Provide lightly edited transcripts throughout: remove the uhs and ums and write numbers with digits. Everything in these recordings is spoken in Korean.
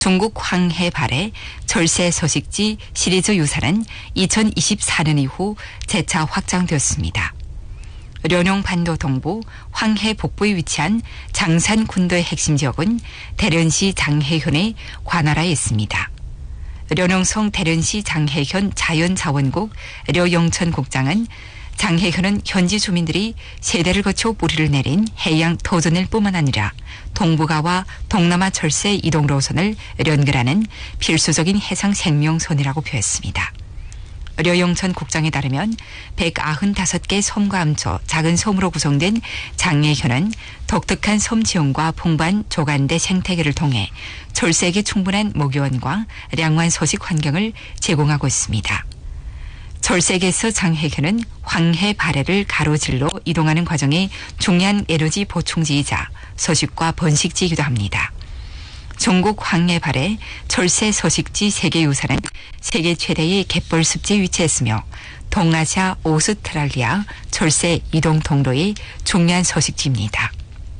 중국 황해 발해 절세 서식지 시리즈 유산은 2024년 이후 재차 확장되었습니다. 련용 반도 동부 황해 북부에 위치한 장산 군도의 핵심 지역은 대련시 장해현의 관할하에 있습니다. 련용성 대련시 장해현 자연자원국 려영천 국장은 장해현은 현지 주민들이 세대를 거쳐 뿌리를 내린 해양 터전일 뿐만 아니라 동북아와 동남아 철새 이동 노선을 연결하는 필수적인 해상 생명선이라고 표했습니다. 려영천 국장에 따르면 195개 섬과 함초 작은 섬으로 구성된 장해현은 독특한 섬 지형과 풍부한 조간대 생태계를 통해 철새에게 충분한 목요원과 량환 서식 환경을 제공하고 있습니다. 철새에게서 장해현은 황해 발해를 가로질러 이동하는 과정에 중요한 에너지 보충지이자 서식과 번식지이기도 합니다. 중국 황해 발해 철새 서식지 세계유산은 세계 최대의 갯벌 습지에 위치했으며 동아시아 오스트랄리아 철새 이동 통로의 중요한 서식지입니다.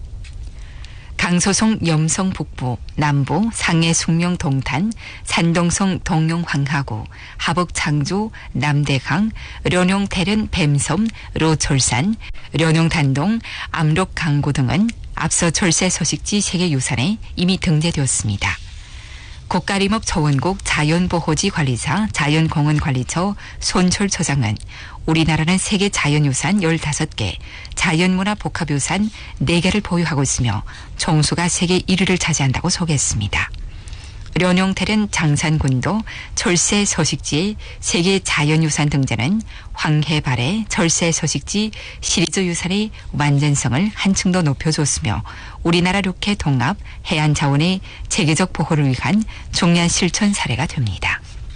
강서성 염성 북부, 남부 상해 숙명 동탄, 산동성 동룡 황하구, 하북 창주 남대강, 련용 대련 뱀섬 로철산, 련용 단동 암록 강구 등은 앞서 철새 서식지 세계유산에 이미 등재되었습니다. 국가림업 초원국 자연보호지 관리사 자연공원관리처 손철처장은 우리나라는 세계 자연유산 15개, 자연문화 복합유산 4개를 보유하고 있으며 총수가 세계 1위를 차지한다고 소개했습니다. 련용 대련 장산군도 철새 서식지의 세계 자연유산 등재는 황해 발해 철새 서식지 시리즈 유산의 완전성을 한층 더 높여줬으며 우리나라 육해 통합 해안 자원의 체계적 보호를 위한 중요한 실천 사례가 됩니다.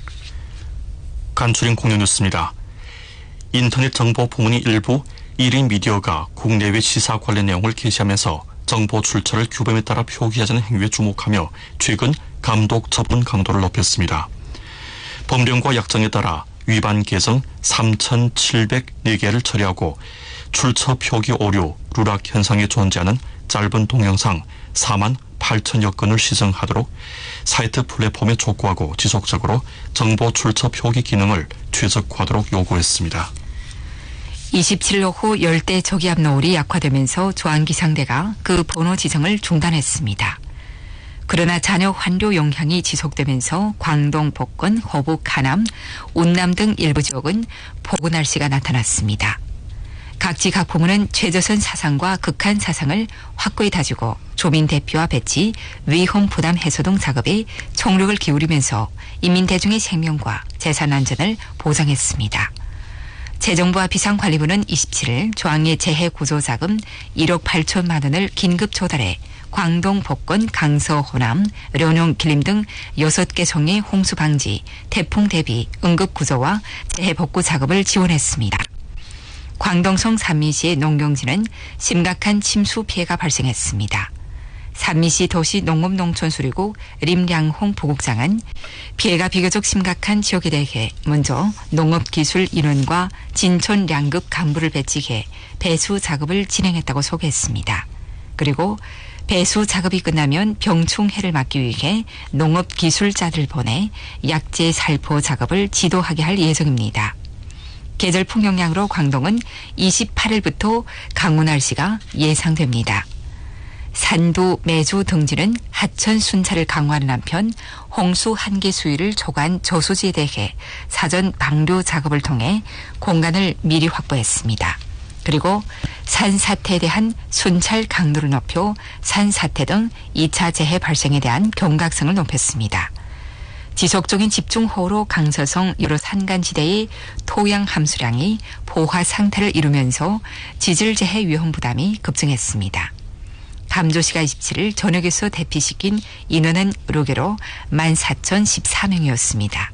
간추린 공연 뉴스입니다. 인터넷 정보 부문이 일부 1인 미디어가 국내외 시사 관련 내용을 게시하면서 정보 출처를 규범에 따라 표기하자는 행위에 주목하며 최근 감독 처분 강도를 높였습니다. 법령과 약정에 따라 위반 계정 3,704개를 처리하고 출처 표기 오류, 누락 현상이 존재하는 짧은 동영상 4만 8천여 건을 시정하도록 사이트 플랫폼에 촉구하고 지속적으로 정보 출처 표기 기능을 최적화하도록 요구했습니다. 27일 오후 열대 저기압 노을이 약화되면서 조한기상대가 그 번호 지정을 중단했습니다. 그러나 잔여 환류 영향이 지속되면서 광동, 복권, 호북, 하남, 운남 등 일부 지역은 폭우 날씨가 나타났습니다. 각지 각 부문은 최저선 사상과 극한 사상을 확고히 다지고 조민 대피와 배치, 위험 부담 해소 등 작업에 총력을 기울이면서 인민 대중의 생명과 재산 안전을 보장했습니다. 재정부와 비상관리부는 27일 조항의 재해구조자금 1억 8천만 원을 긴급 조달해 광동, 복권, 강서, 호남, 련용, 길림 등 6개 성의 홍수 방지, 태풍 대비, 응급구조와 재해복구 작업을 지원했습니다. 광동성 산미시의 농경지는 심각한 침수 피해가 발생했습니다. 산미시 도시농업농촌수리국 림량홍 부국장은 피해가 비교적 심각한 지역에 대해 먼저 농업기술 인원과 진촌 량급 간부를 배치해 배수 작업을 진행했다고 소개했습니다. 그리고 배수 작업이 끝나면 병충해를 막기 위해 농업기술자들 보내 약재 살포 작업을 지도하게 할 예정입니다. 계절 풍경량으로 광동은 28일부터 강우 날씨가 예상됩니다. 산도, 매주 등지는 하천 순찰을 강화하는 한편 홍수 한계 수위를 초과한 저수지에 대해 사전 방류 작업을 통해 공간을 미리 확보했습니다. 그리고 산사태에 대한 순찰 강도를 높여 산사태 등 2차 재해 발생에 대한 경각성을 높였습니다. 지속적인 집중호우로 강서성 여러 산간지대의 토양 함수량이 포화 상태를 이루면서 지질재해 위험 부담이 급증했습니다. 감조시가 27일 전역에서 대피시킨 인원은 로계로 14,014명이었습니다.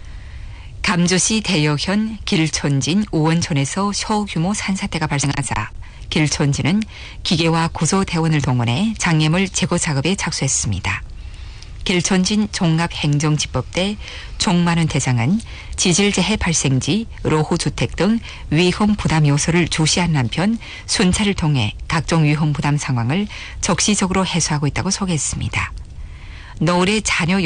감조시 대여현 길촌진 오원촌에서 소규모 산사태가 발생하자 길촌진은 기계와 구조대원을 동원해 장애물 제거 작업에 착수했습니다. 길촌진 종합행정지법대 종만원 대장은 지질재해 발생지, 로후주택 등 위험 부담 요소를 주시하는 한편 순찰을 통해 각종 위험 부담 상황을 적시적으로 해소하고 있다고 소개했습니다. 노을의 잔여